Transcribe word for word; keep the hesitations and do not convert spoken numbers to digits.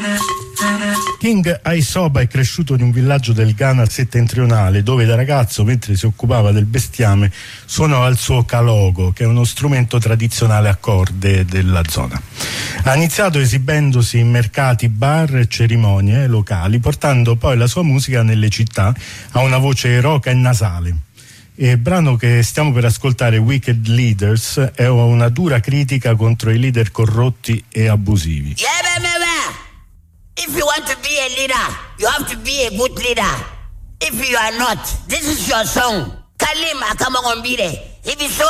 King Aisoba è cresciuto in un villaggio del Ghana settentrionale, dove da ragazzo, mentre si occupava del bestiame, suonava il suo kalogo, che è uno strumento tradizionale a corde della zona. Ha iniziato esibendosi in mercati, bar e cerimonie locali, portando poi la sua musica nelle città. Ha una voce roca e nasale. E il brano che stiamo per ascoltare, Wicked Leaders, è una dura critica contro i leader corrotti e abusivi. Yeah, baby. If you want to be a leader, you have to be a good leader. If you are not, this is your song. Kalima Kamagombire. If you so